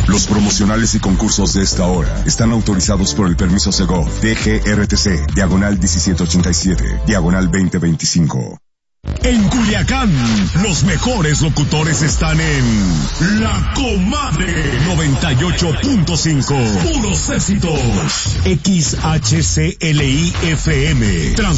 Los promocionales y concursos de esta hora están autorizados por el permiso Segov, DGRTC, diagonal 1787, diagonal 2025. En Culiacán, los mejores locutores están en La Comadre 98.5. Puros éxitos. XHCLI FM.